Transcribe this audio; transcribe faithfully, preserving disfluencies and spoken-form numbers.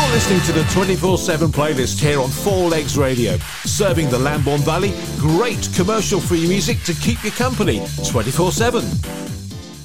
Listening to the twenty-four seven playlist here on Four Legs Radio, serving the Lambourne Valley great commercial-free music to keep you company twenty-four seven.